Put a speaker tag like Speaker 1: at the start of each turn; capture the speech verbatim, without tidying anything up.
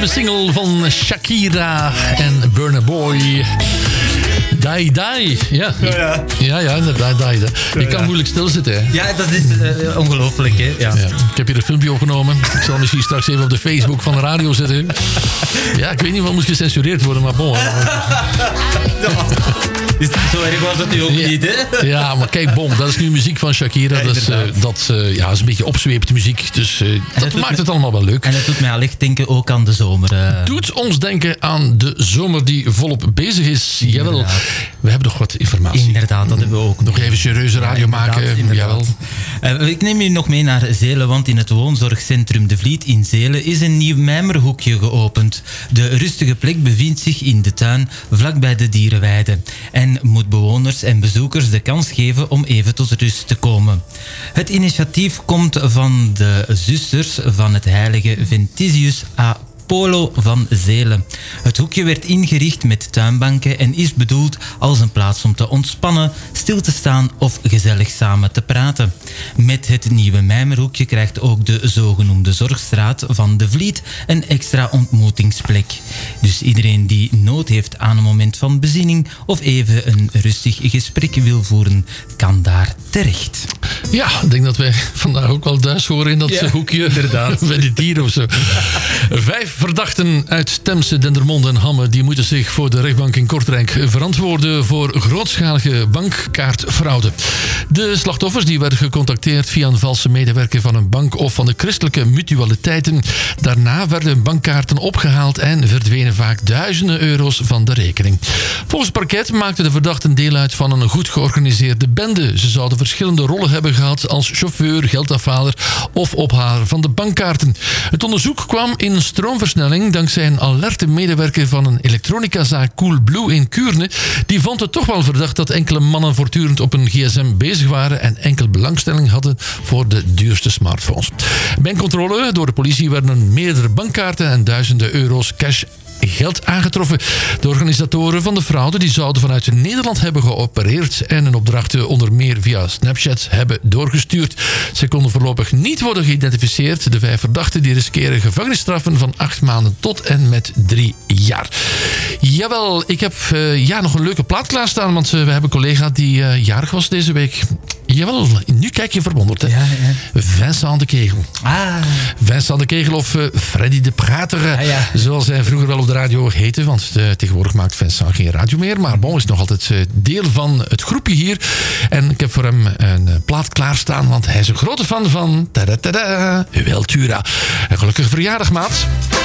Speaker 1: nieuwe single van Shakira en Burna Boy. Dai Dai, ja. Ja, ja, ja, ja inderdaad, Dai Dai. Je kan moeilijk stilzitten, hè.
Speaker 2: Ja, dat is uh, ongelooflijk, hè. Ja.
Speaker 1: Ja. Ik heb hier een filmpje opgenomen. Ik zal misschien straks even op de Facebook van de radio zetten. Ja, ik weet niet wat moest gecensureerd worden, maar bon.
Speaker 2: Dus zo erg was het nu ook
Speaker 1: ja.
Speaker 2: niet, hè?
Speaker 1: Ja, maar kijk, bon, dat is nu muziek van Shakira. Ja, dat is, uh, dat, uh, ja, is een beetje opzweepte muziek. Dus uh, dat maakt me, het allemaal wel leuk.
Speaker 2: En het doet mij allicht denken ook aan de zomer. Uh...
Speaker 1: Doet ons denken aan de zomer die volop bezig is. Jawel, inderdaad. We hebben nog wat informatie.
Speaker 2: Inderdaad, dat hebben we ook.
Speaker 1: Nog even serieuze radio ja, maken.
Speaker 2: Inderdaad.
Speaker 1: Jawel.
Speaker 2: Uh, ik neem jullie nog mee naar Zelen, want in het woonzorgcentrum De Vliet in Zelen is een nieuw mijmerhoekje geopend. De rustige plek bevindt zich in de tuin vlakbij de dierenweide en moet bewoners en bezoekers de kans geven om even tot rust te komen. Het initiatief komt van de zusters van het heilige Ventisius A. Polo van Zelen. Het hoekje werd ingericht met tuinbanken en is bedoeld als een plaats om te ontspannen, stil te staan of gezellig samen te praten. Met het nieuwe mijmerhoekje krijgt ook de zogenoemde Zorgstraat van De Vliet een extra ontmoetingsplek. Dus iedereen die nood heeft aan een moment van bezinning of even een rustig gesprek wil voeren, kan daar terecht.
Speaker 1: Ja, ik denk dat wij vandaag ook wel thuis horen in dat ja, hoekje. Inderdaad. Bij de dieren of zo. Vijf verdachten uit Temse, Dendermonde en Hamme die moeten zich voor de rechtbank in Kortrijk verantwoorden voor grootschalige bankkaartfraude. De slachtoffers die werden gecontacteerd via een valse medewerker van een bank of van de christelijke mutualiteiten. Daarna werden bankkaarten opgehaald en verdwenen vaak duizenden euro's van de rekening. Volgens het parket maakten de verdachten deel uit van een goed georganiseerde bende. Ze zouden verschillende rollen hebben gehad als chauffeur, geldafhaler of ophaler van de bankkaarten. Het onderzoek kwam in stroomversnelling dankzij een alerte medewerker van een elektronicazaak Coolblue in Kuurne. Die vond het toch wel verdacht dat enkele mannen voortdurend op een gsm bezig waren en enkel belangstelling hadden voor de duurste smartphones. Bij een controle door de politie werden meerdere bankkaarten en duizenden euro's cash geld aangetroffen. De organisatoren van de fraude die zouden vanuit Nederland hebben geopereerd en hun opdrachten onder meer via Snapchat hebben doorgestuurd. Ze konden voorlopig niet worden geïdentificeerd. De vijf verdachten die riskeren gevangenisstraffen van acht maanden tot en met drie jaar. Jawel, ik heb uh, ja, nog een leuke plaat klaarstaan, want uh, we hebben een collega die uh, jarig was deze week. Jawel, nu kijk je verwonderd, hè? Ja, ja. Vincent de Kegel. Ah. Vincent de Kegel of uh, Freddy de Prater, ja, ja. zoals hij vroeger wel op de radio heette, want uh, tegenwoordig maakt Vincent geen radio meer, maar bon, is nog altijd uh, deel van het groepje hier. En ik heb voor hem een uh, plaat klaarstaan, want hij is een grote fan van tada, tada, Wiltura. Een gelukkige verjaardag, maat.